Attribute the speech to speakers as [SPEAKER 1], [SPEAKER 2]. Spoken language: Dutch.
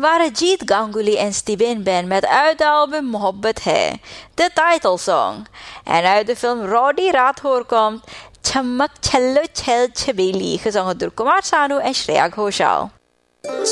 [SPEAKER 1] waren Jeet Ganguly en Stephen Ben met uit de album Mohabbat Hai, de titelsong. En uit de film Roddy Rathore komt Chamak Chello Chel Chabeli, gezongen door Kumar Sanu en Shreya Ghoshal.